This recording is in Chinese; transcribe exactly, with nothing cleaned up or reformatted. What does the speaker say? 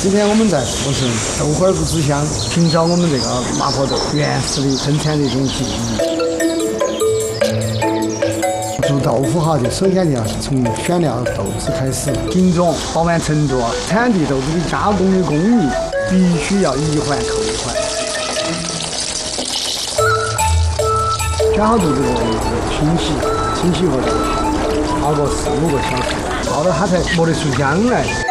今天我们在富城豆花儿不吃香，寻找我们这个麻婆豆原始的生产的一种技艺。做豆腐哈，就首先就要是从选料豆子开始，品种、饱满程度、产地豆子的加工的工艺，必须要一环扣一环。选好豆子后，清洗，清洗后就泡个四五个小时，泡到它才磨得出香来。